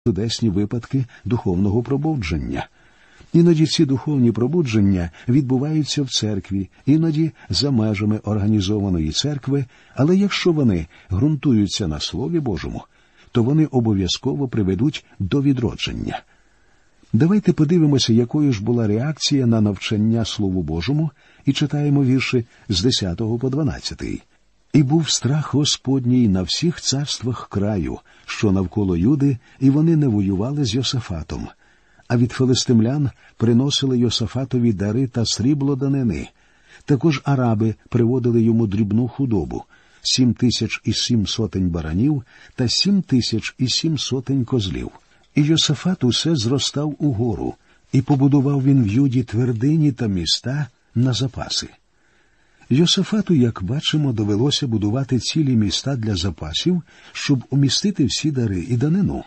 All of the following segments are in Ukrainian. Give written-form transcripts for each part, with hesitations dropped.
чудесні випадки духовного пробудження. Іноді ці духовні пробудження відбуваються в церкві, іноді за межами організованої церкви, але якщо вони ґрунтуються на Слові Божому, то вони обов'язково приведуть до відродження. Давайте подивимося, якою ж була реакція на навчання Слову Божому, і читаємо вірші з 10 по 12. «І був страх Господній на всіх царствах краю, що навколо Юди, і вони не воювали з Йосафатом. А від филистимлян приносили Йосафатові дари та срібло данини. Також араби приводили йому дрібну худобу – 7700 баранів та 7700 козлів. І Йосафат усе зростав угору, і побудував він в Юді твердині та міста на запаси». Йосафату, як бачимо, довелося будувати цілі міста для запасів, щоб умістити всі дари і данину.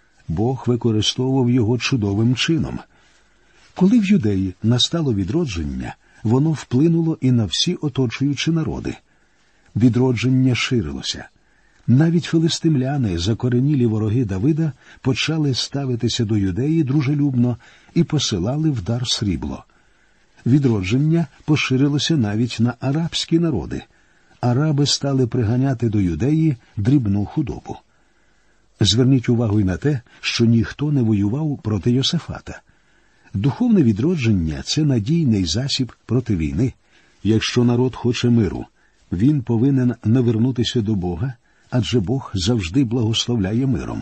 Бог використовував його чудовим чином. Коли в Юдеї настало відродження, воно вплинуло і на всі оточуючі народи. Відродження ширилося. Навіть филистимляни, закоренілі вороги Давида, почали ставитися до Юдеї дружелюбно і посилали в дар срібло. Відродження поширилося навіть на арабські народи. Араби стали приганяти до Юдеї дрібну худобу. Зверніть увагу й на те, що ніхто не воював проти Йосафата. Духовне відродження – це надійний засіб проти війни. Якщо народ хоче миру, він повинен навернутися до Бога, адже Бог завжди благословляє миром.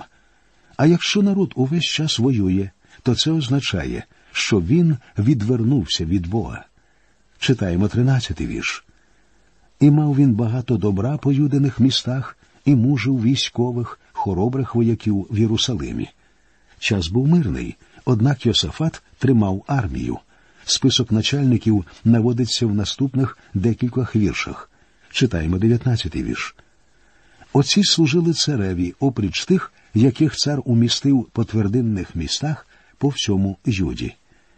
А якщо народ увесь час воює, то це означає, що він відвернувся від Бога. Читаємо 13-й вірш. «І мав він багато добра по юдиних містах, і мужів військових, хоробрих вояків в Єрусалимі». Час був мирний, однак Йосафат тримав армію. Список начальників наводиться в наступних декількох віршах. Читаємо 19-й вірш. «Оці служили цареві, опріч тих, яких цар умістив по твердинних містах по всьому Юді».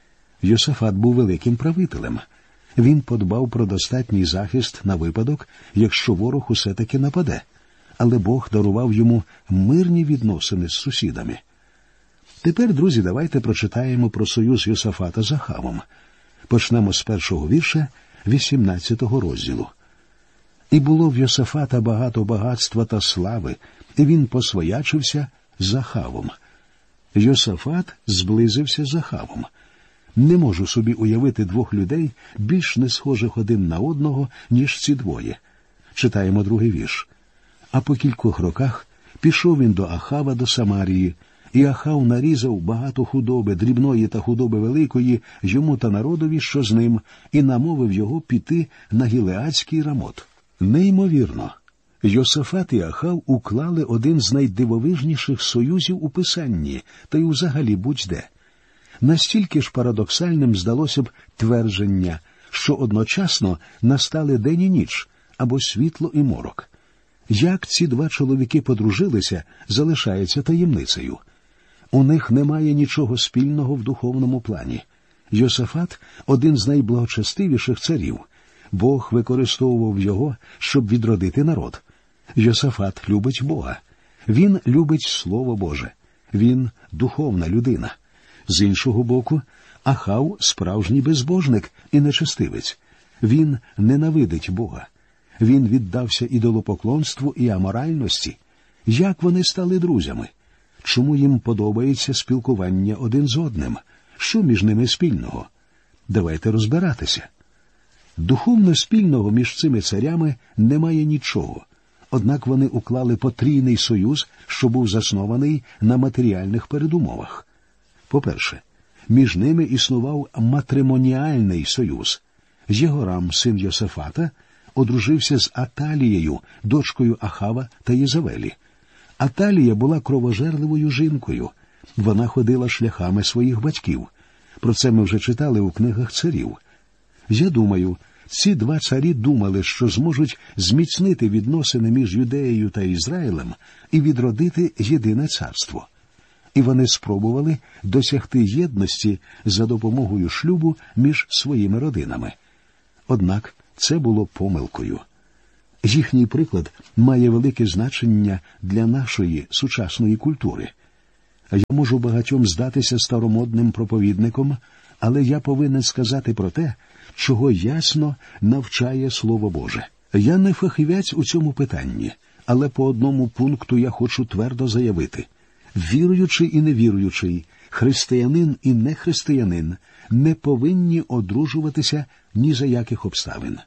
Йосафат був великим правителем. Він подбав про достатній захист на випадок, якщо ворог усе-таки нападе. Але Бог дарував йому мирні відносини з сусідами. Тепер, друзі, давайте прочитаємо про союз Йосафата з Ахавом. Почнемо з 1-го вірша 18-го розділу. «І було в Йосафата багато багатства та слави, і він посвоячився з Ахавом». Йосафат зблизився з Ахавом. Не можу собі уявити двох людей, більш не схожих один на одного, ніж ці двоє. Читаємо 2-й вірш. «А по кількох роках пішов він до Ахава до Самарії, і Ахав нарізав багато худоби, дрібної та худоби великої, йому та народові, що з ним, і намовив його піти на Гілеадський Рамот». Неймовірно! Йосафат і Ахав уклали один з найдивовижніших союзів у Писанні, та й взагалі будь-де. Настільки ж парадоксальним здалося б твердження, що одночасно настали день і ніч, або світло і морок. Як ці два чоловіки подружилися, залишається таємницею. У них немає нічого спільного в духовному плані. Йосафат – один з найблагочестивіших царів. Бог використовував його, щоб відродити народ. Йосафат любить Бога. Він любить Слово Боже. Він – духовна людина. З іншого боку, Ахав – справжній безбожник і нечестивець. Він ненавидить Бога. Він віддався ідолопоклонству і аморальності. Як вони стали друзями? Чому їм подобається спілкування один з одним? Що між ними спільного? Давайте розбиратися. Духовно спільного між цими царями немає нічого. Однак вони уклали потрійний союз, що був заснований на матеріальних передумовах. По-перше, між ними існував матримоніальний союз. Єгорам, син Йосафата, одружився з Аталією, дочкою Ахава та Єзавелі. Аталія була кровожерливою жінкою. Вона ходила шляхами своїх батьків. Про це ми вже читали у книгах царів. Я думаю, ці два царі думали, що зможуть зміцнити відносини між Юдеєю та Ізраїлем і відродити єдине царство. І вони спробували досягти єдності за допомогою шлюбу між своїми родинами. Однак це було помилкою. Їхній приклад має велике значення для нашої сучасної культури. Я можу багатьом здатися старомодним проповідником, але я повинен сказати про те, чого ясно навчає Слово Боже. Я не фахівець у цьому питанні, але по одному пункту я хочу твердо заявити. Віруючий і невіруючий, християнин і нехристиянин не повинні одружуватися ні за яких обставин.